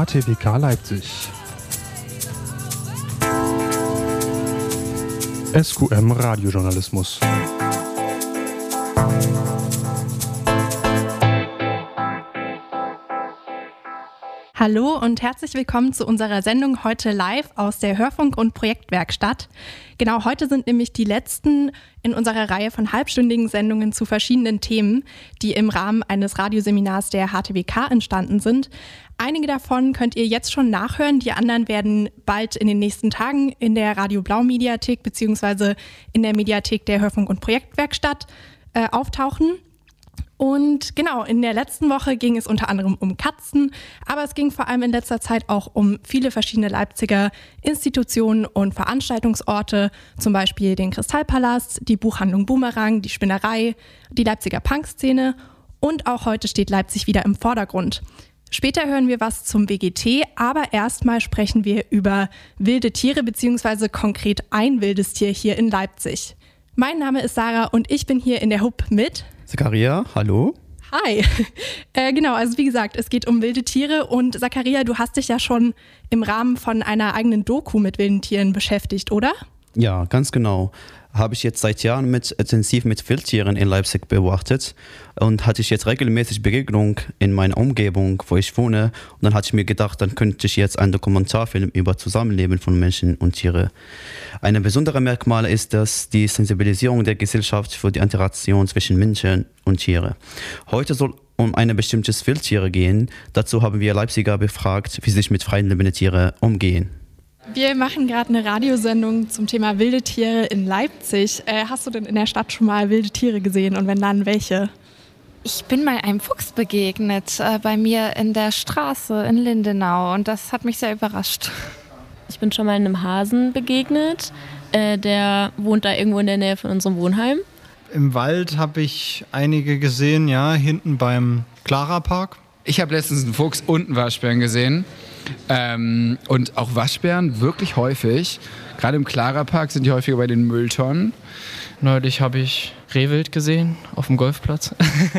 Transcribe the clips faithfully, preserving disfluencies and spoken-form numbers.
T W K Leipzig. S Q M Radiojournalismus. Hallo und herzlich willkommen zu unserer Sendung heute live aus der Hörfunk- und Projektwerkstatt. Genau, heute sind nämlich die letzten in unserer Reihe von halbstündigen Sendungen zu verschiedenen Themen, die im Rahmen eines Radioseminars der H T W K entstanden sind. Einige davon könnt ihr jetzt schon nachhören, die anderen werden bald in den nächsten Tagen in der Radio Blau Mediathek bzw. in der Mediathek der Hörfunk- und Projektwerkstatt äh, auftauchen. Und genau, in der letzten Woche ging es unter anderem um Katzen, aber es ging vor allem in letzter Zeit auch um viele verschiedene Leipziger Institutionen und Veranstaltungsorte, zum Beispiel den Kristallpalast, die Buchhandlung Boomerang, die Spinnerei, die Leipziger Punkszene und auch heute steht Leipzig wieder im Vordergrund. Später hören wir was zum W G T, aber erstmal sprechen wir über wilde Tiere bzw. konkret ein wildes Tier hier in Leipzig. Mein Name ist Sarah und ich bin hier in der H U P mit Zakaria, hallo. Hi. Äh, genau, also wie gesagt, es geht um wilde Tiere und Zakaria, du hast dich ja schon im Rahmen von einer eigenen Doku mit wilden Tieren beschäftigt, oder? Ja, ganz genau. Habe ich jetzt seit Jahren mit, intensiv mit Wildtieren in Leipzig beobachtet und hatte ich jetzt regelmäßig Begegnung in meiner Umgebung, wo ich wohne. Und dann hatte ich mir gedacht, dann könnte ich jetzt einen Dokumentarfilm über Zusammenleben von Menschen und Tiere. Ein besonderes Merkmal ist, dass die Sensibilisierung der Gesellschaft für die Interaktion zwischen Menschen und Tiere. Heute soll um ein bestimmtes Wildtier gehen. Dazu haben wir Leipziger befragt, wie sie sich mit freien lebenden Tieren umgehen. Wir machen gerade eine Radiosendung zum Thema wilde Tiere in Leipzig. Äh, hast du denn in der Stadt schon mal wilde Tiere gesehen und wenn dann, welche? Ich bin mal einem Fuchs begegnet, äh, bei mir in der Straße in Lindenau und das hat mich sehr überrascht. Ich bin schon mal einem Hasen begegnet, äh, der wohnt da irgendwo in der Nähe von unserem Wohnheim. Im Wald habe ich einige gesehen, ja, hinten beim Clara Park. Ich habe letztens einen Fuchs und einen Waschbären gesehen. Ähm, und auch Waschbären wirklich häufig. Gerade im Clara Park sind die häufiger bei den Mülltonnen. Neulich habe ich Rehwild gesehen auf dem Golfplatz.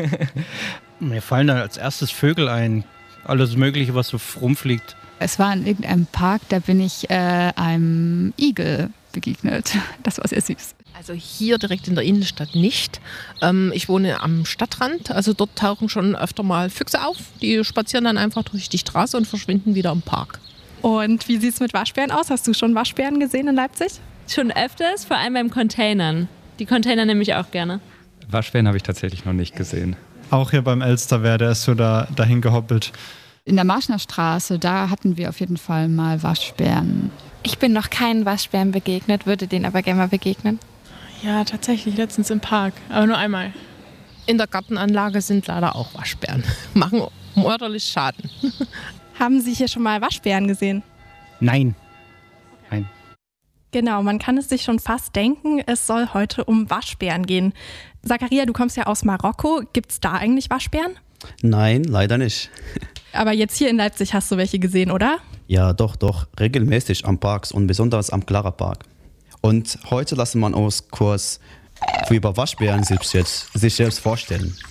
Mir fallen da als erstes Vögel ein. Alles Mögliche, was so rumfliegt. Es war in irgendeinem Park, da bin ich äh, einem Igel begegnet. Das war sehr süß. Also hier direkt in der Innenstadt nicht. Ähm, ich wohne am Stadtrand, also dort tauchen schon öfter mal Füchse auf. Die spazieren dann einfach durch die Straße und verschwinden wieder im Park. Und wie sieht es mit Waschbären aus? Hast du schon Waschbären gesehen in Leipzig? Schon öfters, vor allem beim Containern. Die Container nehme ich auch gerne. Waschbären habe ich tatsächlich noch nicht gesehen. Auch hier beim Elsterwehr, der ist so da, dahin gehoppelt. In der Marschner Straße, da hatten wir auf jeden Fall mal Waschbären. Ich bin noch keinen Waschbären begegnet, würde den aber gerne mal begegnen. Ja, tatsächlich, letztens im Park, aber nur einmal. In der Gartenanlage sind leider auch Waschbären. Machen ordentlich Schaden. Haben Sie hier schon mal Waschbären gesehen? Nein. Nein. Genau, man kann es sich schon fast denken, es soll heute um Waschbären gehen. Zakaria, du kommst ja aus Marokko. Gibt es da eigentlich Waschbären? Nein, leider nicht. Aber jetzt hier in Leipzig hast du welche gesehen, oder? Ja, doch, doch. Regelmäßig am Parks und besonders am Clara Park. Und heute lassen wir uns kurz über Waschbären sich selbst, sich selbst vorstellen.